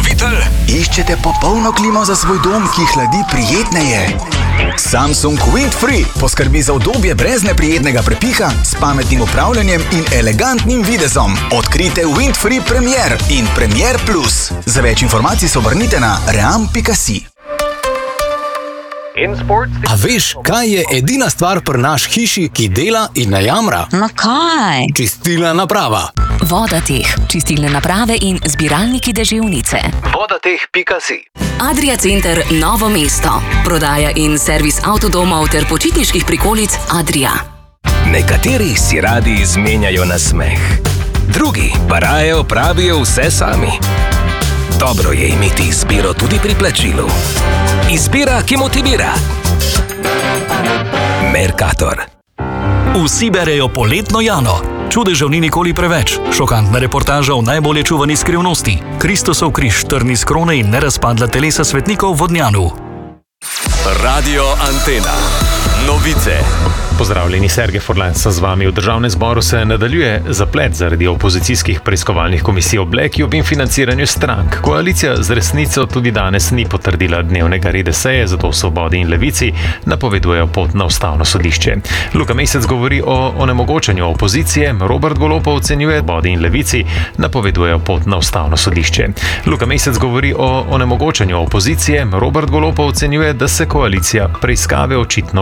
Dobavitelj? Iščete popolno klimo za svoj dom, ki hladi prijetneje? Samsung Windfree poskrbi za udobje brez neprijetnega prepiha, s pametnim upravljanjem in elegantnim videzom. Odkrite Windfree Premier in Premier Plus. Za več informacij se obrnite na ream.si. A veš, kaj je edina stvar pri naš hiši, ki dela in ne jamra? No kaj? Čistilna naprava. Vodateh, čistilne naprave in zbiralniki deževnice. Vodateh.si. Adria Center Novo mesto. Prodaja in servis avtodomov ter počitniških prikolic Adria. Nekateri si radi izmenjajo nasmeh, drugi pa raje opravijo vse sami. Dobro je imeti izbiro tudi pri plačilu. Izbira, ki motivira. Mercator. Vsi berejo Poletno Jano. Čudežev ni nikoli preveč. Šokantna reportaža o najbolje čuvani skrivnosti. Kristusov križ, trn iz krone in nerazpadla telesa svetnikov v Vodnjanu. Radio Antena. Novice. Pozdravljeni, Sergej Furlan sem z vami. V Državnem zboru se nadaljuje zaplet zaradi opozicijskih preiskovalnih komisij o Blackjub in financiranju strank. Koalicija z Resnico tudi danes ni potrdila dnevnega reda seje, zato v Svobodi in Levici napovedujejo pot na Ustavno sodišče. Luka Mesec govori o onemogočanju opozicije, Robert Golob ocenjuje, Svobodi in Levici napovedujejo pot na Ustavno sodišče. Luka Mesec govori o onemogočanju opozicije, Robert Golob ocenjuje, da se koalicija preiskave očitno